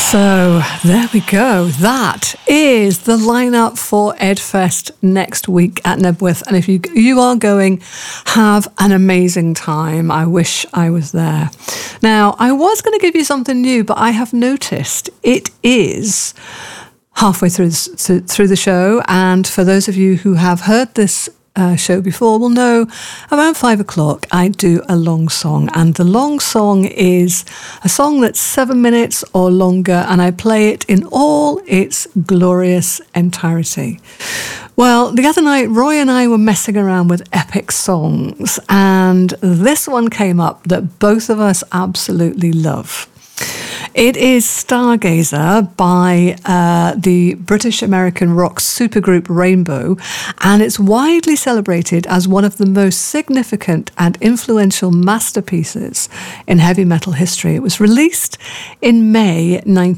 So there we go. That is the lineup for Edfest next week at Knebworth. And if you are going, have an amazing time. I wish I was there. Now, I was going to give you something new, but I have noticed it is halfway through the show. And for those of you who have heard this show before will know around 5 o'clock I do a long song, and the long song is a song that's 7 minutes or longer, and I play it in all its glorious entirety. Well, the other night Roy and I were messing around with epic songs, and this one came up that both of us absolutely love. It is Stargazer by the British-American rock supergroup Rainbow, and it's widely celebrated as one of the most significant and influential masterpieces in heavy metal history. It was released in May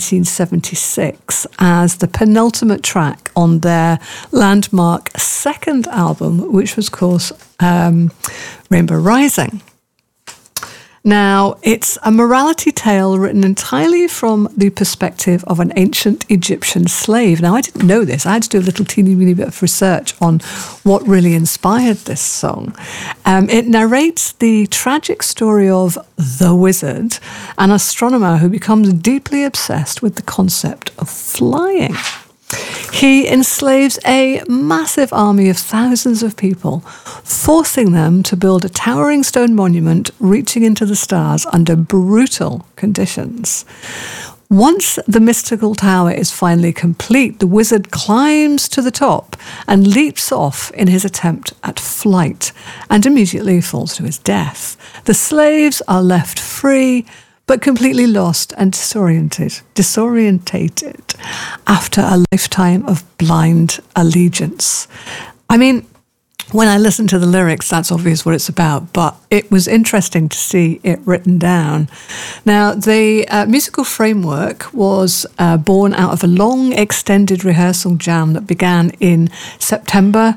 1976 as the penultimate track on their landmark second album, which was, of course, Rainbow Rising. Now, it's a morality tale written entirely from the perspective of an ancient Egyptian slave. Now, I didn't know this. I had to do a little teeny bit of research on what really inspired this song. It narrates the tragic story of the wizard, an astronomer who becomes deeply obsessed with the concept of flying. He enslaves a massive army of thousands of people, forcing them to build a towering stone monument reaching into the stars under brutal conditions. Once the mystical tower is finally complete, the wizard climbs to the top and leaps off in his attempt at flight, and immediately falls to his death. The slaves are left free, but completely lost and disorientated after a lifetime of blind allegiance. I mean, when I listen to the lyrics, that's obvious what it's about, but it was interesting to see it written down. Now, the musical framework was born out of a long, extended rehearsal jam that began in September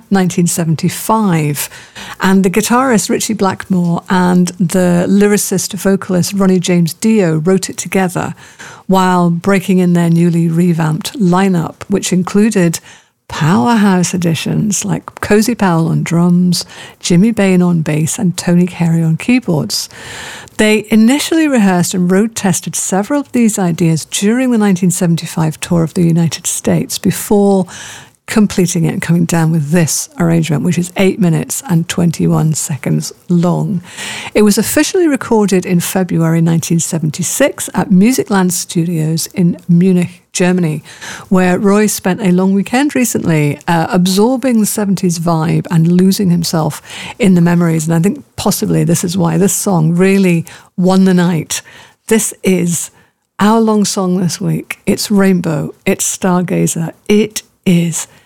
1975. And the guitarist Ritchie Blackmore and the lyricist, vocalist Ronnie James Dio wrote it together while breaking in their newly revamped lineup, which included powerhouse additions like Cozy Powell on drums, Jimmy Bain on bass, and Tony Carey on keyboards. They initially rehearsed and road tested several of these ideas during the 1975 tour of the United States before completing it and coming down with this arrangement, which is 8 minutes and 21 seconds long. It was officially recorded in February 1976 at Musicland Studios in Munich, Germany, where Roy spent a long weekend recently absorbing the 70s vibe and losing himself in the memories. And I think possibly this is why this song really won the night. This is our long song this week. It's Rainbow. It's Stargazer. It is